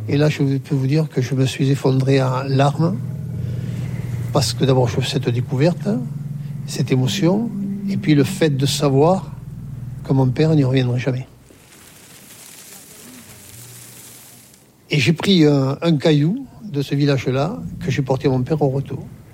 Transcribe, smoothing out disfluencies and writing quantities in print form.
Et là, je peux vous dire que je me suis effondré en larmes, parce que d'abord, je fais cette découverte, cette émotion, et puis le fait de savoir que mon père n'y reviendrait jamais. Et j'ai pris un caillou de ce village-là que j'ai porté à mon père au retour.